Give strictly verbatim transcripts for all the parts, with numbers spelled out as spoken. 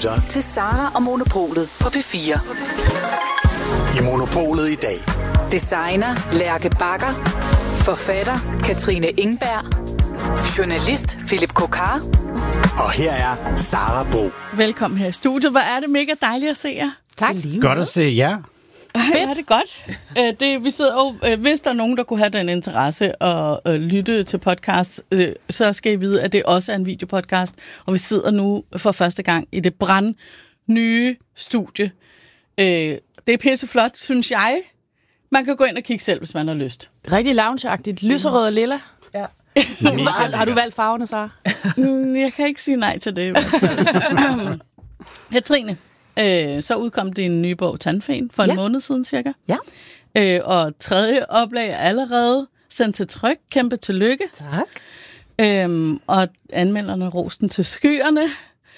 lytter til Sara og Monopolet på P fire. I Monopolet i dag. Designer Lærke Bagger. Forfatter Katrine Ingberg. Journalist Philip Kokar. Og her er Sara Bro. Velkommen her i studiet. Hvor er det mega dejligt at se jer. Tak. Godt at se jer. Ej, er det godt. Øh, det, vi sidder og, øh, hvis der er nogen, der kunne have den interesse og øh, lytte til podcast, øh, så skal I vide, at det også er en videopodcast. Og vi sidder nu for første gang i det brand nye studie. Øh, det er pisseflot, synes jeg. Man kan gå ind og kigge selv, hvis man har lyst. Rigtig loungeagtigt. Lyserød og lilla. Ja. har, har du valgt farverne, Sara? Jeg kan ikke sige nej til det. Katrine, øh, så udkom din nye bog Tandfen for en ja. måned siden cirka. Ja. Øh, og tredje oplag er allerede sendt til tryk. Kæmpe tillykke. Tak. Øhm, og anmelderne rosten til skyerne. Ja.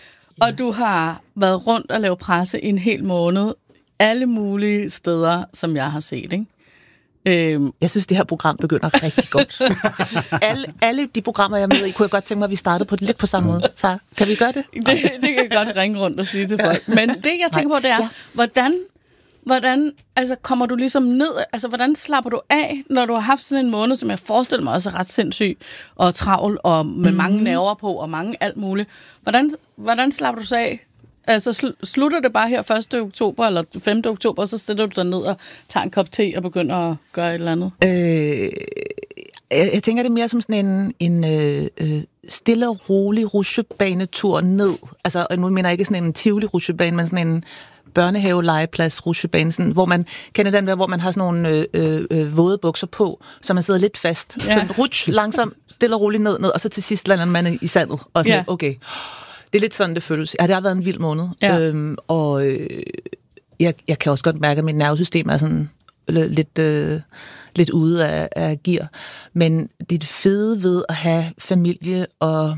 Og du har været rundt og lavet presse i en hel måned. Alle mulige steder, som jeg har set, ikke? Øhm. Jeg synes, det her program begynder rigtig godt. Jeg synes, alle, alle de programmer, jeg er med i, kunne jeg godt tænke mig, at vi startede på det lidt på samme måde. Så kan vi gøre det? Det, det kan jeg godt ringe rundt og sige til folk. Men det, jeg tænker på, det er, ja. hvordan, hvordan altså, kommer du ligesom ned? Altså, hvordan slapper du af, når du har haft sådan en måned, som jeg forestiller mig også er ret sindssyg og travl og med mm. mange nerver på og mange alt muligt. Hvordan, hvordan slapper du sig af? Altså, sl- slutter det bare her første oktober eller femte oktober, og så stiller du dig ned og tager en kop te og begynder at gøre et eller andet? Øh, jeg, jeg tænker det mere som sådan en, en øh, stille og rolig rutsjebanetur ned. Altså, nu mener jeg ikke sådan en Tivoli-rutsjebane, men sådan en børnehave-legeplads-rutsjebane, sådan, hvor man kender den der, hvor man har sådan nogle øh, øh, våde bukser på, så man sidder lidt fast. Ja. Sådan rutsj, langsomt, stille og roligt ned, ned, og så til sidst lander man i sandet. Og sådan, ja. okay... Det er lidt sådan, det føles. Ja, det har været en vild måned. Ja. Øhm, og øh, jeg, jeg kan også godt mærke, at mit nervesystem er sådan lidt, øh, lidt ude af, af gear. Men det fede ved at have familie og,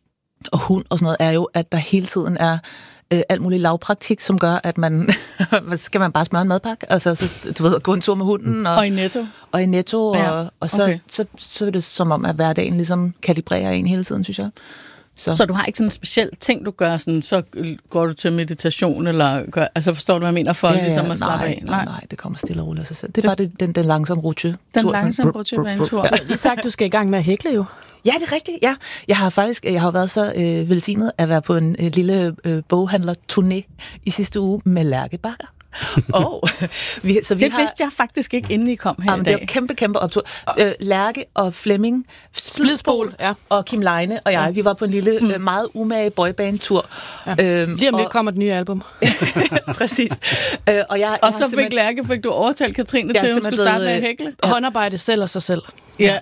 og hund og sådan noget, er jo, at der hele tiden er øh, alt muligt lavpraktik, som gør, at man skal man bare smøre en madpakke. Altså, så, du ved, gå en tur med hunden. Og, og i Netto. Og i Netto. Ja. Og, og så, okay. så, så, så er det som om, at hverdagen ligesom kalibrerer en hele tiden, synes jeg. Så. så du har ikke sådan en speciel ting, du gør, sådan, så går du til meditation, eller gør, altså forstår du, hvad jeg mener, for ja, ligesom at slappe nej, af? Nej, nej, det kommer stille og roligt af sig selv. Det er bare det, den, den langsomme rutsje. Den langsomme rutsjebanetur. Ja. Du sagt, du skal i gang med at hækle jo. Ja, det er rigtigt, ja. Jeg har faktisk, jeg har været så øh, velsignet at være på en øh, lille øh, boghandler-turné i sidste uge med Lærke Bagger. Oh, vi, så vi det har, vidste jeg faktisk ikke, inden I kom her jamen, i dag. Det var kæmpe, kæmpe optur. Øh, Lærke og Flemming Splidsbol ja. og Kim Leine og jeg, ja. vi var på en lille, mm. meget umage boyband-tur. Ja. Øhm, Lige om lidt kommer et nye album. Præcis. Øh, og jeg, og jeg så fik simpelthen... Lærke, fik du overtalt Katrine til, at hun skulle starte med at hækle? Ja. Håndarbejde selv og sig selv. Ja,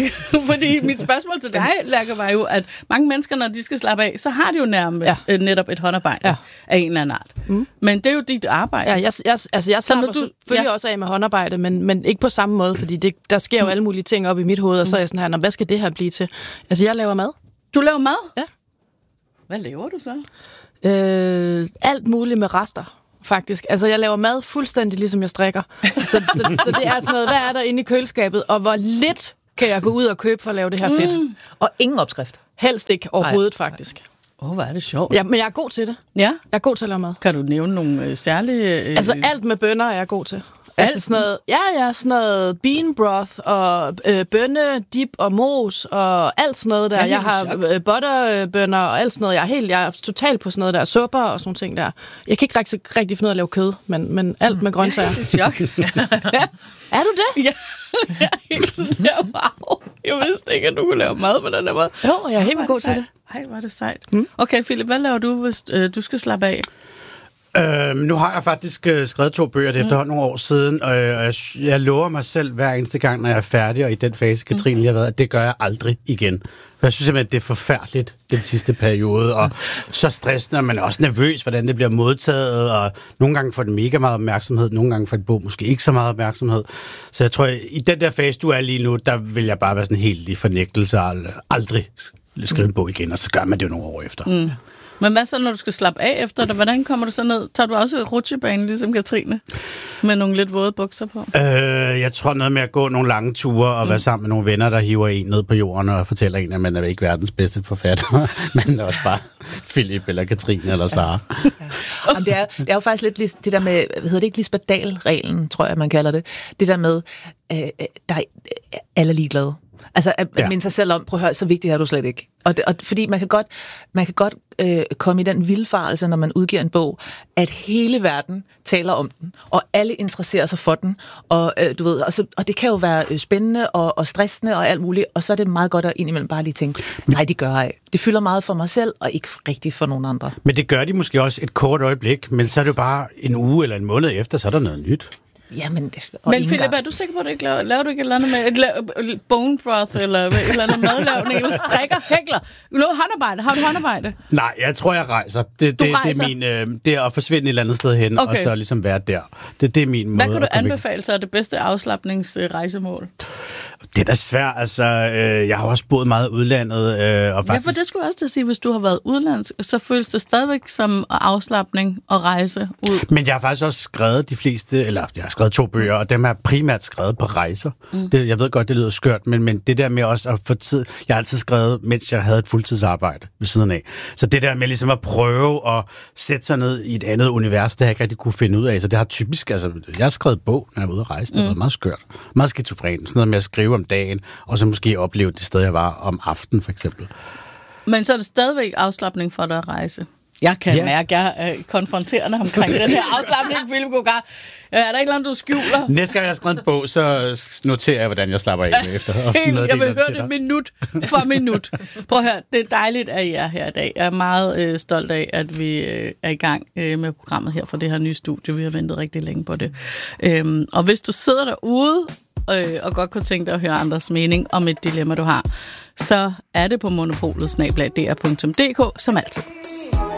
fordi mit spørgsmål til dig, Lærke, var jo, at mange mennesker, når de skal slappe af, så har de jo nærmest ja. netop et håndarbejde ja. af en eller anden art. Mm. Men det er jo dit arbejde. Ja, jeg, jeg, altså jeg slapper du, selvfølgelig ja. også af med håndarbejde, men, men ikke på samme måde, fordi det, der sker jo alle mulige ting op i mit hoved, og så er jeg sådan her, hvad skal det her blive til? Altså, jeg laver mad. Du laver mad? Ja. Hvad laver du så? Øh, alt muligt med rester. Faktisk. Altså, jeg laver mad fuldstændig ligesom jeg strikker. Så, så, så det er sådan noget, hvad er der inde i køleskabet, og hvor lidt kan jeg gå ud og købe for at lave det her fedt? Mm. Og ingen opskrift? Helst ikke overhovedet, nej, faktisk. Åh, oh, hvor er det sjovt. Ja, men jeg er god til det. Ja? Jeg er god til at lave mad. Kan du nævne nogle øh, særlige... Øh... Altså, alt med bønner er jeg god til. Altså sådan noget, ja, ja, sådan noget bean broth og øh, bønne, dip og mos og alt sådan noget der. Jeg, jeg har øh, butterbønner og alt sådan noget. Jeg er helt, jeg er totalt på sådan noget der, supper og sådan nogle ting der. Jeg kan ikke rigtig, rigtig finde ud af at lave kød, men, men alt med grøntsager. Ja, det er chok. Ja. Er du det? Ja, jeg er helt sådan der, wow. Jeg vidste ikke, at du kunne lave mad på den der måde. Jo, jeg er helt vildt god til det. Ej, hvor er det sejt. Hmm? Okay, Philip, hvad laver du, hvis øh, du skal slappe af? Øhm, nu har jeg faktisk øh, skrevet to bøger det mm. efterhånden nogle år siden, og jeg, jeg lover mig selv hver eneste gang, når jeg er færdig, og i den fase, Katrine lige har været, at det gør jeg aldrig igen. For jeg synes simpelthen, at det er forfærdeligt, den sidste periode, og så stressende, og man er også nervøs, hvordan det bliver modtaget, og nogle gange får det mega meget opmærksomhed, nogle gange får det bog måske ikke så meget opmærksomhed. Så jeg tror, i den der fase, du er lige nu, der vil jeg bare være sådan helt i fornægtelse, og aldrig skrive en bog igen, og så gør man det jo nogle år efter. Mm. Men hvad så, når du skal slappe af efter det? Hvordan kommer du så ned? Tager du også rutsjebane, ligesom Katrine? Med nogle lidt våde bukser på? Øh, jeg tror noget med at gå nogle lange ture og mm. være sammen med nogle venner, der hiver en ned på jorden og fortæller en, at man er ikke verdens bedste forfatter, men også bare Philip eller Katrine eller Sara. Ja. Jamen, det, er, det er jo faktisk lidt det der med, hvad hedder det ikke, Lisbeth Dahl-reglen, tror jeg, man kalder det. Det der med, øh, der er alle ligeglade. Altså at ja. minde sig selv om, prøv at høre, så vigtigt er du slet ikke. Og, det, og fordi man kan godt, man kan godt øh, komme i den vildfarelse, når man udgiver en bog, at hele verden taler om den, og alle interesserer sig for den, og øh, du ved, og, så, og det kan jo være spændende og, og stressende og alt muligt, og så er det meget godt at indimellem bare lige tænke, nej, det gør jeg. Det fylder meget for mig selv, og ikke rigtigt for nogen andre. Men det gør de måske også et kort øjeblik, men så er det jo bare en uge eller en måned efter, så er der noget nyt. Jamen, det, men Philip, er du sikker på, at du ikke laver, laver du ikke et eller andet med et bone broth, eller et eller andet madlavning, eller strikker, hækler? Noget håndarbejde? Har du håndarbejde? Nej, jeg tror, jeg rejser. Det, det, det er min, øh, det er at forsvinde et eller andet sted hen, okay. og så ligesom være der. Det, det er min måde. Hvad kan du anbefale så er det bedste afslapningsrejsemål? Det er da svært. Altså, øh, jeg har også boet meget udlandet. Øh, og faktisk... Ja, for det skulle jeg også til at sige, hvis du har været udlands, så føles det stadigvæk som afslapning og rejse ud. Men jeg har faktisk også skrevet de fleste, eller jeg har skrevet to bøger, og dem er primært skrevet på rejser. Mm. Det, jeg ved godt, det lyder skørt, men, men det der med også at få tid... Jeg har altid skrevet, mens jeg havde et fuldtidsarbejde ved siden af. Så det der med ligesom at prøve at sætte sig ned i et andet univers, det har jeg ikke rigtig kunne finde ud af. Så det har typisk... Altså, jeg har skrevet bog, når jeg var ude at rejse. Det har mm. været meget skørt. Meget skizofren. Sådan noget med at skrive om dagen, og så måske opleve det sted, jeg var om aftenen, for eksempel. Men så er det stadigvæk afslapning for dig at rejse? Jeg kan yeah. mærke, at jeg er konfronterende omkring den her afslapning, Philip Kogar. Er der ikke noget, du skjuler? Næste gang jeg har skrevet en bog, så noterer jeg, hvordan jeg slapper af efter. Helt, jeg vil høre det minut for minut. Prøv at høre, det er dejligt, at I er her i dag. Jeg er meget øh, stolt af, at vi øh, er i gang øh, med programmet her for det her nye studie. Vi har ventet rigtig længe på det. Øhm, og hvis du sidder derude øh, og godt kunne tænke dig at høre andres mening om et dilemma, du har, så er det på monopolet snabel-a d r punktum d k som altid.